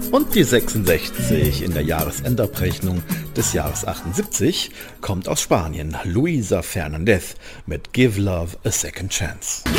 Und die 66 in der Jahresendabrechnung des Jahres 78 kommt aus Spanien. Luisa Fernandez mit Give Love a Second Chance.